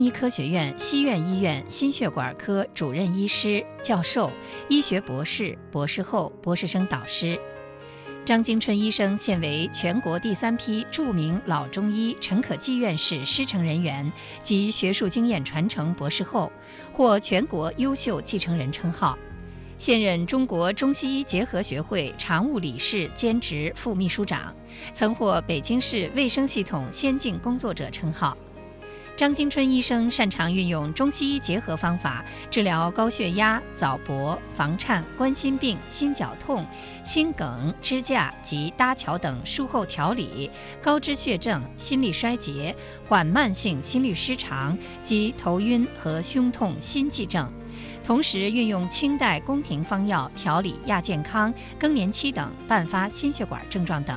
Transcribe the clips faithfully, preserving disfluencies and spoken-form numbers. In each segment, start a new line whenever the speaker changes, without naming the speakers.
医科学院西苑医院心血管科主任医师、教授、医学博士、博士后、博士生导师。张金春医生现为全国第三批著名老中医陈可基院士师承人员及学术经验传承博士后，获全国优秀继承人称号。现任中国中西医结合学会常务理事兼职副秘书长，曾获北京市卫生系统先进工作者称号。张金春医生擅长运用中西医结合方法治疗高血压、早搏、房颤、冠心病、心绞痛、心梗、支架及搭桥等术后调理、高脂血症、心力衰竭、缓慢性心律失常及头晕和胸痛、心悸症。同时运用清代宫廷方药调理亚健康、更年期等伴发心血管症状等。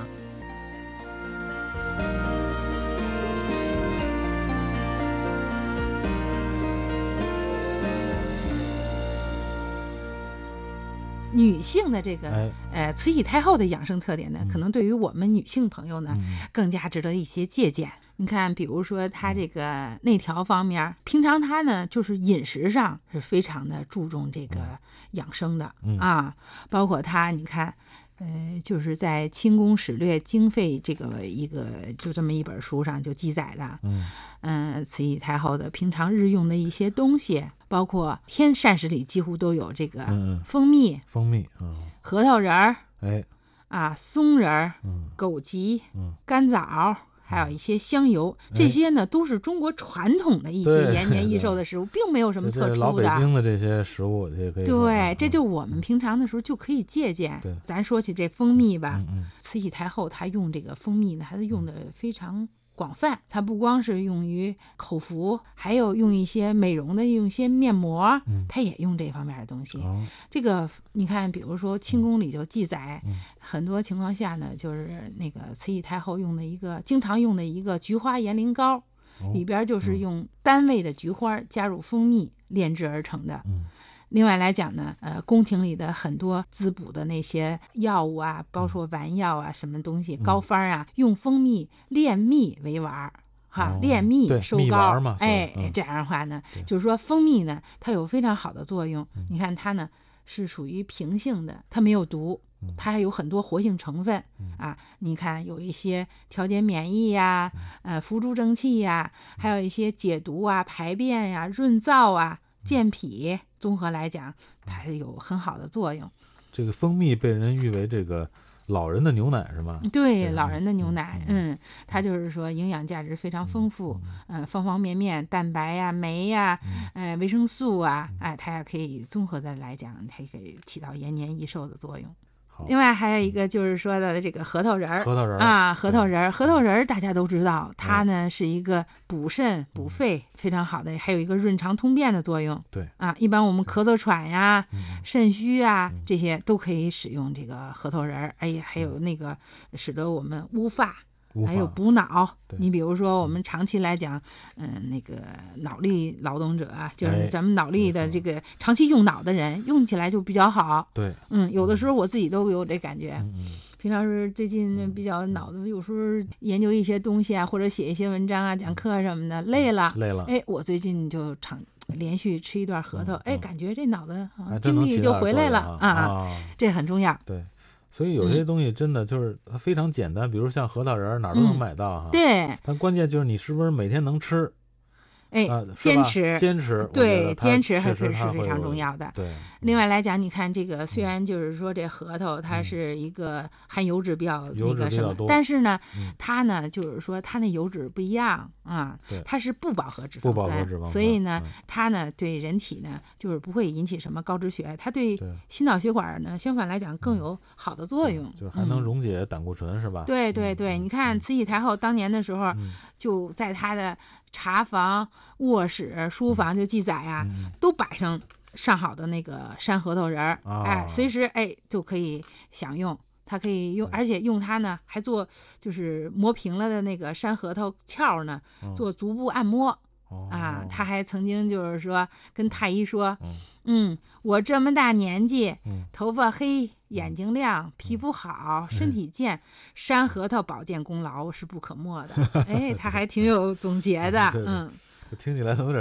女性的这个、
哎、
呃慈禧太后的养生特点呢，
嗯、
可能对于我们女性朋友呢、
嗯、
更加值得一些借鉴。你看，比如说她这个内调方面、嗯，平常她呢就是饮食上是非常的注重这个养生的、
嗯、
啊，包括她你看。呃，就是在《清宫史略经费》这个一个就这么一本书上就记载的，
嗯，
呃，慈禧太后的平常日用的一些东西，包括天膳食里几乎都有这个蜂蜜、
嗯、蜂蜜、嗯、
核桃仁儿，
哎，
啊，松仁儿、
嗯、
枸杞、
嗯、
干枣。还有一些香油，这些呢都是中国传统的一些延年益寿的食物，并没有什么特殊的。
老北京的这些食物也可以。
对，这就我们平常的时候就可以借鉴。对，咱说起这蜂蜜吧，
嗯嗯、
慈禧太后她用这个蜂蜜呢，还是用的非常广泛。它不光是用于口服，还有用一些美容的，用一些面膜，
嗯、
它也用这方面的东西。
哦、
这个你看，比如说清宫里就记载，
嗯、
很多情况下呢，就是那个慈禧太后用的一个经常用的一个菊花盐灵膏，
哦、
里边就是用单位的菊花加入蜂蜜炼制而成的。
嗯，
另外来讲呢，呃，宫廷里的很多滋补的那些药物啊，包括丸药啊，什么东西，膏方啊，用蜂蜜炼蜜为丸。哈，炼蜜收膏，哎、嗯，这样的话呢，就是说蜂蜜呢，它有非常好的作用。
嗯、
你看它呢是属于平性的，它没有毒，
嗯、
它还有很多活性成分、
嗯、
啊。你看有一些调节免疫呀、呃，扶助正气呀，还有一些解毒啊、排便呀、润燥啊、健脾，综合来讲，它有很好的作用。
这个蜂蜜被人誉为这个老人的牛奶是吗？
对，老人的牛奶，
嗯，
嗯，它就是说营养价值非常丰富，
嗯、
呃，方方面面，蛋白呀、酶呀，
嗯、
呃，维生素啊，哎、呃，它也可以综合的来讲，它可以起到延年益寿的作用。另外还有一个就是说的这个核桃仁儿，
核桃仁
啊，核桃仁儿，核桃仁儿大家都知道，它呢是一个补肾补肺非常好的，还有一个润肠通便的作用。
对
啊，一般我们咳嗽喘呀、肾虚啊
嗯
这些都可以使用这个核桃仁儿。哎呀，还有那个使得我们乌发。还有补脑，你比如说我们长期来讲，嗯，那个脑力劳动者啊，就是咱们脑力的这个长期用脑的人，用起来就比较好。
对，
嗯，有的时候我自己都有这感觉。
嗯，
平常是最近比较脑子，有时候研究一些东西啊，或者写一些文章啊、讲课什么的，累了，
累了。
哎，我最近就常连续吃一段核桃，
嗯、
哎，感觉这脑子
啊
精力就回来了
啊
啊，这很重要。
对。所以有些东西真的就是它非常简单，嗯、比如像核桃仁哪儿都能买到哈、
嗯。对。
但关键就是你是不是每天能吃？
哎，
啊、
坚持，
坚持，
对，坚持还是是非常重要的。
对。
另外来讲，你看这个，虽然就是说这核桃它是一个含油脂比较那个什么，
嗯、
但是呢，
嗯、
它呢就是说它那油脂不一样啊，它是不饱和脂肪酸，
脂肪酸
所以呢，
嗯、
它呢对人体呢就是不会引起什么高脂血，它对心脑血管呢相反来讲更有好的作用，
就是还能溶解胆固醇、
嗯、
是吧？
对对对，你看慈禧太后当年的时候，
嗯、
就在她的茶房、卧室、书房就记载啊，
嗯、
都摆上上好的那个山核桃仁儿，
哦、
哎，随时哎就可以享用。它可以用，而且用它呢，还做就是磨平了的那个山核桃鞘呢，
哦、
做足部按摩、
哦、
啊。他还曾经就是说跟太医说，
嗯，
嗯我这么大年纪，
嗯、
头发黑，眼睛亮，皮肤好，身体健，山核桃保健功劳是不可没的。哎，他还挺有总结的，嗯。
听起来怎么有点